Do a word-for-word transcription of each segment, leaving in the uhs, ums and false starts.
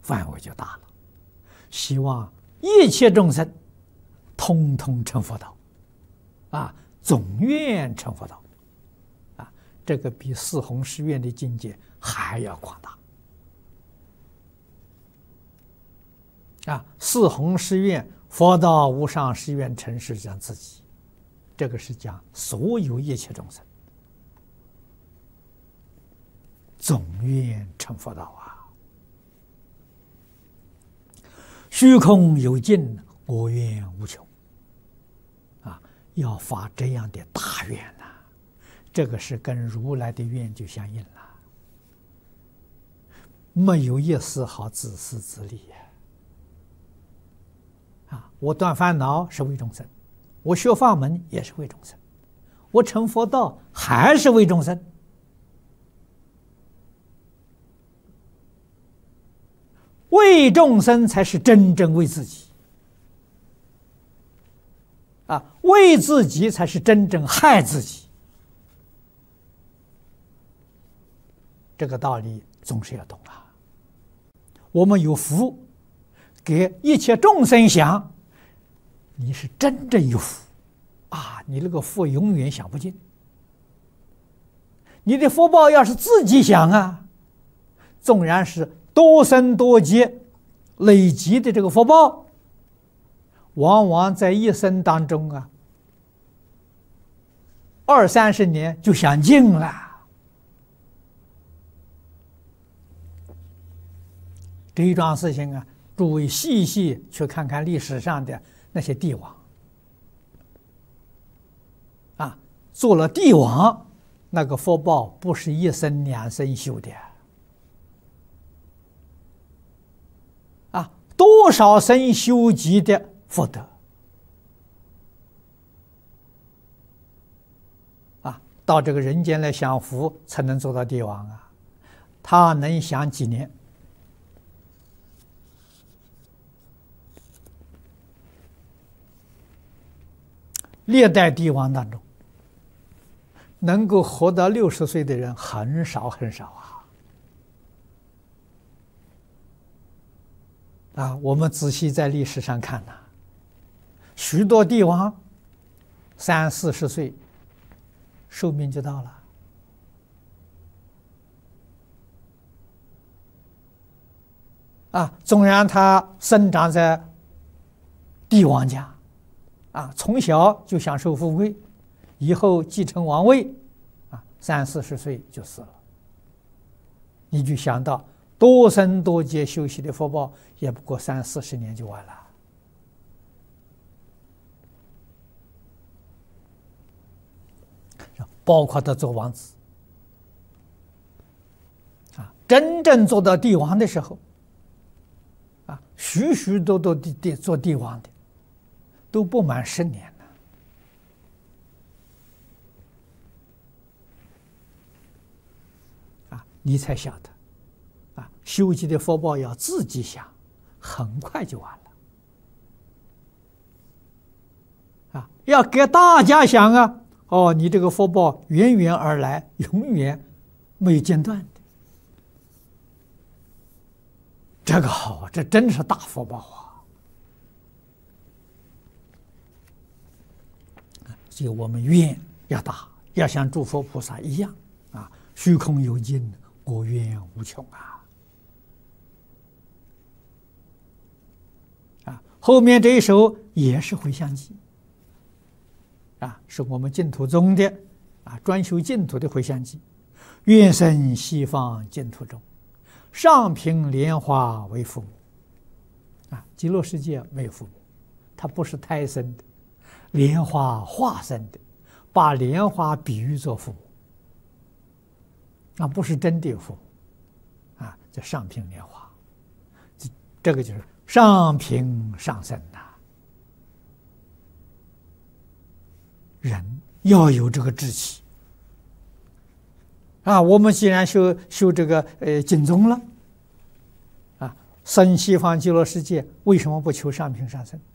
范围就大了。希望一切众生通通成佛道，啊，总愿成佛道，啊，这个比四弘誓愿的境界还要广大。啊，四弘誓愿，佛道无上誓愿成，是讲自己，这个是讲所有一切众生总愿成佛道啊。虚空有尽，我愿无穷。啊，要发这样的大愿呐、啊，这个是跟如来的愿就相应了，没有一丝毫自私自利呀。啊，我断烦恼是为众生，我学法门也是为众生，我成佛道还是为众生。为众生才是真正为自己，啊，为自己才是真正害自己。这个道理总是要懂啊。我们有福，给一切众生想，你是真正有福啊！你那个福永远享不尽。你的福报要是自己想啊，纵然是多生多劫累积的这个福报，往往在一生当中啊，二三十年就享尽了。这一桩事情啊，诸位细细去看看历史上的那些帝王啊，做了帝王，那个福报不是一生两生修的啊，多少生修集的福德啊，到这个人间来享福才能做到帝王啊，他能享几年？历代帝王当中，能够活到六十岁的人很少很少啊！啊，我们仔细在历史上看呐、啊，许多帝王三四十岁寿命就到了啊！纵然他生长在帝王家。啊，从小就享受富贵，以后继承王位，啊，三四十岁就死了。你就想到多生多劫修习的福报，也不过三四十年就完了。包括他做王子，啊，真正做到帝王的时候，啊，许许多多的的做帝王的。都不满十年了啊！你才晓得啊，修集的福报要自己想，很快就完了啊！要给大家想啊，哦，你这个福报源源而来，永远没有间断的，这个好，这真是大福报啊！所以我们愿要大，要像诸佛菩萨一样啊，虚空有尽，我愿无穷啊！啊，后面这一首也是回向偈啊，是我们净土宗的啊，专修净土的回向偈。愿生西方净土中，上品莲花为父母。啊，极乐世界没有父母，它不是胎生的。莲花化生的，把莲花比喻作父母，那不是真的有父母啊，叫上品莲花，这这个就是上品上生呐、啊。人要有这个志气啊！我们既然修修这个呃经宗了啊，生西方极乐世界，为什么不求上品上生？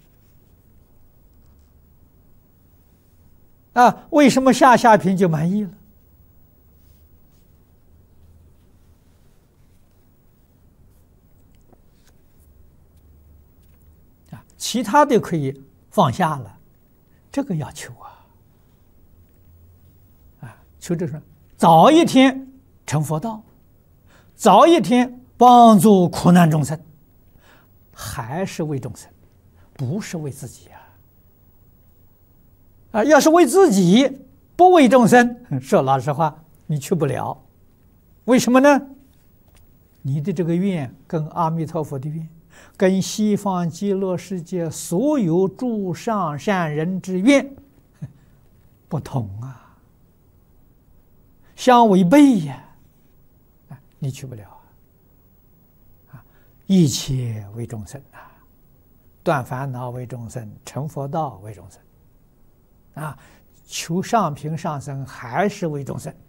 啊，为什么下下品就满意了？ 其他的可以放下了，这个要求啊，啊，求这是早一天成佛道，早一天帮助苦难众生，还是为众生，不是为自己啊！啊，要是为自己，不为众生，说老实话，你去不了。为什么呢？你的这个愿跟阿弥陀佛的愿，跟西方极乐世界所有诸上善人之愿不同啊，相违背呀！你去不了啊！一切为众生啊，断烦恼为众生，成佛道为众生啊，求上品上生还是为众生。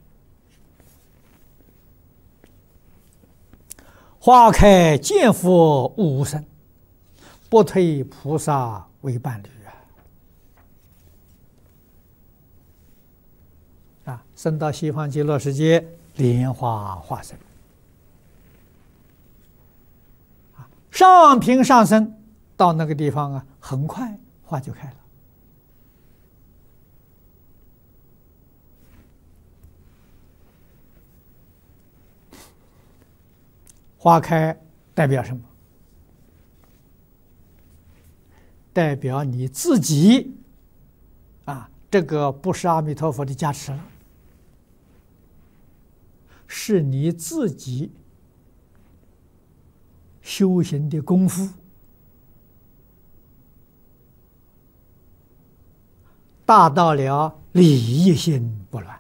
花开见佛无生，不退菩萨为伴侣啊！啊，生到西方极乐世界，莲花化身啊，上品上生到那个地方啊，很快花就开了。花开代表什么？代表你自己啊，这个不是阿弥陀佛的加持了，是你自己修行的功夫达到了理一心不乱。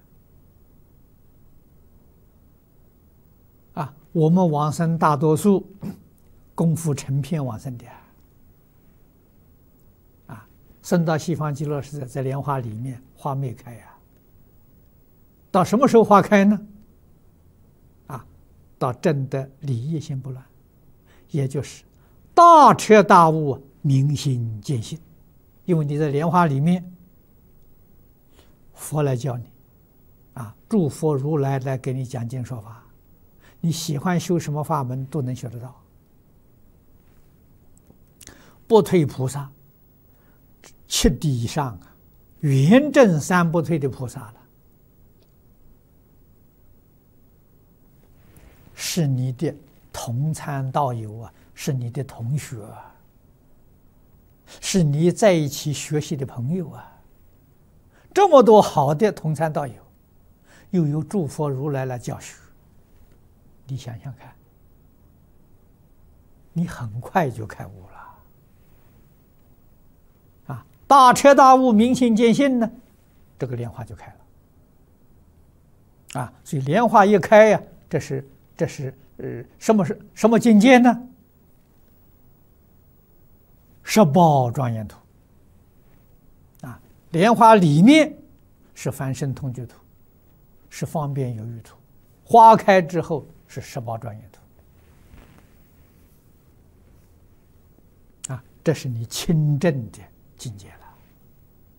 啊，我们往生大多数功夫成片往生的啊，生到西方极乐世界，在莲花里面花没开呀、啊，到什么时候花开呢？啊，到真的理一心不乱，也就是大彻大悟、明心见性。因为你在莲花里面，佛来教你，啊，诸佛如来来给你讲经说法。你喜欢修什么法门都能学得到，不退菩萨，七地以上啊，圆正三不退的菩萨了，是你的同参道友啊，是你的同学啊，是你在一起学习的朋友啊，这么多好的同参道友，又有诸佛如来来教学。你想想看，你很快就开悟了啊！大彻大悟、明心见性呢，这个莲花就开了啊！所以莲花一开呀、啊，这是这是呃什么是什么境界呢？十宝庄严图啊！莲花里面是凡圣同居图，是方便有余图，花开之后。是十宝庄严图啊，这是你亲证的境界了。